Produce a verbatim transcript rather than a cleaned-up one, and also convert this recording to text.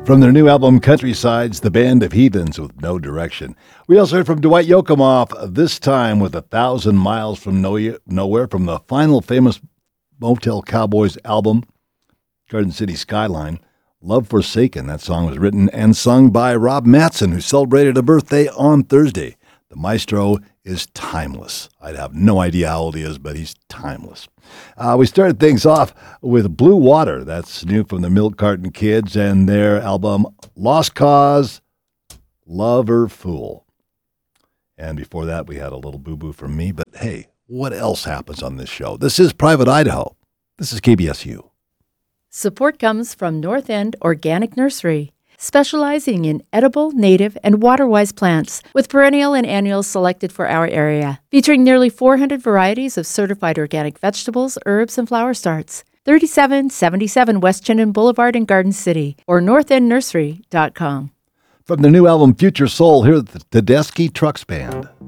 From their new album, Countrysides, the band of heathens with no direction. We also heard from Dwight Yoakam, this time with A Thousand Miles from no- Nowhere, from the final famous Motel Cowboys album, Garden City Skyline. Love Forsaken, that song was written and sung by Rob Matson, who celebrated a birthday on Thursday. The maestro is timeless. I'd have no idea how old he is, but he's timeless. Uh, we started things off with Blue Water. That's new from the Milk Carton Kids and their album Lost Cause, Lover Fool. And before that, we had a little boo-boo from me. But hey, what else happens on this show? This is Private Idaho. This is K B S U. Support comes from North End Organic Nursery, specializing in edible, native, and water-wise plants, with perennial and annuals selected for our area, featuring nearly four hundred varieties of certified organic vegetables, herbs, and flower starts. thirty-seven seventy-seven West Chinnen Boulevard in Garden City, or north end nursery dot com. From their new album, Future Soul, here's the Tedeschi Trucks Band.